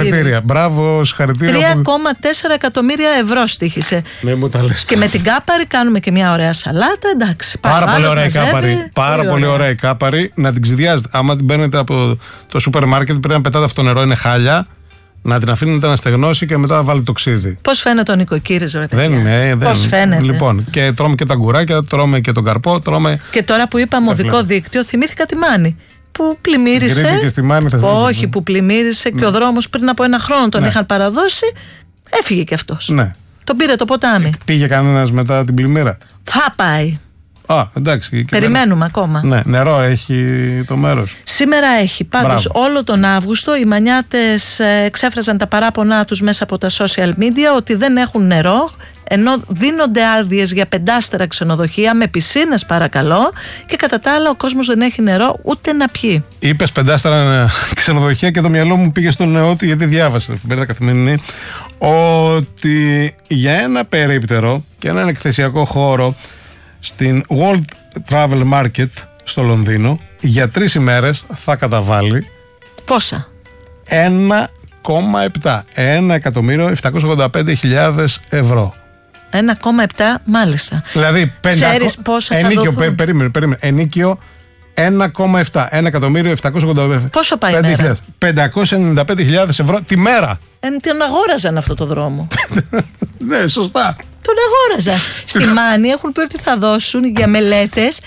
Συγχαρητήρια. Μπράβο, συγχαρητήρια. 3,4 εκατομμύρια ευρώ στοίχησε. Ναι, μου τα λες. Και με την κάπαρη κάνουμε και μια ωραία σαλάτα. Εντάξει. Πάρα πολύ ωραία η κάπαρη. Πάρα πολύ ωραία η κάπαρη. Να την ξυδιάζετε. Άμα την παίρνετε από το σούπερ μάρκετ, πρέπει να πετάτε αυτό το νερό, είναι χάλια. Να την αφήνετε να στεγνώσει και μετά να βάλετε το ξύδι. Πώς φαίνεται ο νοικοκύρης, ρε παιδιά? Δεν είναι. Πώς φαίνεται. Λοιπόν, και τρώμε και τα γκουράκια, τρώμε και τον καρπό. Και τώρα που είπαμε οδικό δίκτυο, θυμήθηκα τη Μάνη. Που πλημμύρισε. Και στη Μάνη, όχι, που πλημμύρισε και ο δρόμος πριν από ένα χρόνο τον είχαν παραδώσει. Έφυγε κι αυτός. Ναι. Τον πήρε το ποτάμι. Πήγε κανένας μετά την πλημμύρα? Θα πάει. Εντάξει. Περιμένουμε ακόμα. Ναι, νερό έχει το μέρος. Σήμερα έχει. Πάντως όλο τον Αύγουστο οι μανιάτες εξέφραζαν τα παράπονά τους μέσα από τα social media ότι δεν έχουν νερό, ενώ δίνονται άδειες για 5 ξενοδοχεία με πισίνες, παρακαλώ, και κατά τα άλλα ο κόσμος δεν έχει νερό ούτε να πιει. Είπες 5 ξενοδοχεία και το μυαλό μου πήγε στον νεότη, γιατί διάβασε στην Καθημερινή ότι για ένα περίπτερο και έναν εκθεσιακό χώρο στην World Travel Market στο Λονδίνο για 3 ημέρες θα καταβάλει πόσα? 1,7 1.785.000 ευρώ. 1,7, μάλιστα. Δηλαδή ξέρεις πόσα ενίκιο, θα δοθούν? περίμενε, ενίκιο 1,7 1.785.000. Πόσο πάει η μέρα? 595.000 ευρώ τη μέρα. Τον αγόραζαν αυτό το δρόμο. Ναι, σωστά. Τον αγόραζα. Στη Μάνη έχουν πει ότι θα δώσουν για μελέτες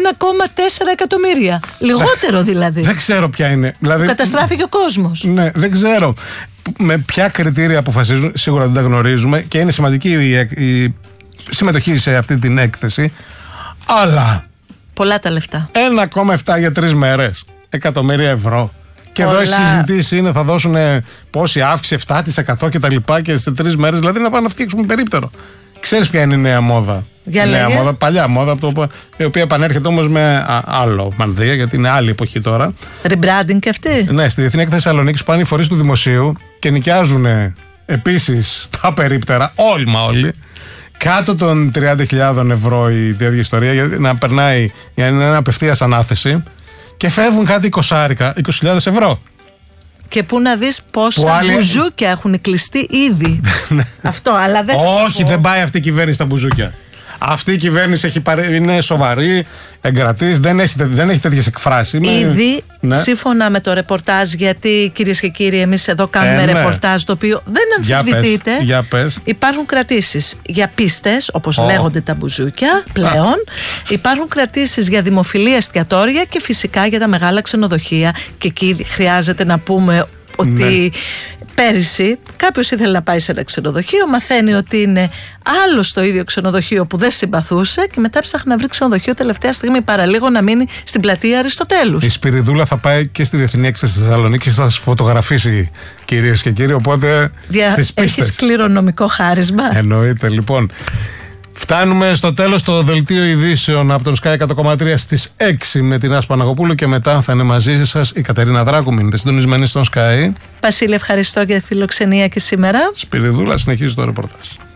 1,4 εκατομμύρια. Λιγότερο δηλαδή. Δεν ξέρω ποια είναι. Δηλαδή, καταστράφηκε ο κόσμος. Ναι, δεν ξέρω με ποια κριτήρια αποφασίζουν. Σίγουρα δεν τα γνωρίζουμε και είναι σημαντική η συμμετοχή σε αυτή την έκθεση. Αλλά πολλά τα λεφτά. 1,7 για 3 μέρες. Εκατομμύρια ευρώ. Και εδώ οι συζητήσεις είναι θα δώσουν πόση αύξηση, 7% και τα λοιπά, και σε 3 μέρες δηλαδή να πάνε να φτιάξουμε περίπτερο. Ξέρεις ποια είναι η νέα μόδα? Νέα μόδα, παλιά μόδα, η οποία επανέρχεται όμως με άλλο μανδύα, γιατί είναι άλλη εποχή τώρα. Rebranding και αυτή. Ναι, στη Διεθνή Έκθεση Θεσσαλονίκης πάνε οι φορείς του δημοσίου και νοικιάζουν επίσης τα περίπτερα, όλοι. Κάτω των 30.000 ευρώ η τέτοια ιστορία, για να περνάει, για να είναι απευθείας ανάθεση. Και φεύγουν κάτι 20.000 ευρώ. Και πού να δεις πόσα μπουζούκια έχουν κλειστεί ήδη. Αυτό, αλλά δεν. Όχι, δεν πάει αυτή η κυβέρνηση στα μπουζούκια. Αυτή η κυβέρνηση είναι σοβαρή, εγκρατής, δεν έχει τέτοιες εκφράσεις. Ήδη, σύμφωνα με το ρεπορτάζ, γιατί κυρίες και κύριοι, εμείς εδώ κάνουμε ρεπορτάζ το οποίο δεν αμφισβητείται. Υπάρχουν κρατήσεις για πίστες, όπως λέγονται τα μπουζούκια πλέον. Υπάρχουν κρατήσεις για δημοφιλή εστιατόρια και φυσικά για τα μεγάλα ξενοδοχεία. Και εκεί χρειάζεται να πούμε ότι πέρυσι κάποιος ήθελε να πάει σε ένα ξενοδοχείο, μαθαίνει ότι είναι άλλο στο ίδιο ξενοδοχείο που δεν συμπαθούσε και μετά ψάχνει να βρει ξενοδοχείο τελευταία στιγμή, παραλίγο να μείνει στην πλατεία Αριστοτέλους. Η Σπυριδούλα θα πάει και στη Διεθνή Έκθεση στη Θεσσαλονίκη και θα σας φωτογραφίσει, κυρίες και κύριοι, οπότε στις πίστες. Έχεις κληρονομικό χάρισμα. Εννοείται, λοιπόν. Φτάνουμε στο τέλος το δελτίο ειδήσεων από τον Sky 100,3 στις 6 με την Άσπα Παναγοπούλου και μετά θα είναι μαζί σας η Κατερίνα Δράκου. Μείνετε συντονισμένοι στον Sky. Βασίλη, ευχαριστώ για τη φιλοξενία και σήμερα. Σπυριδούλα, συνεχίζει το ρεπορτάζ.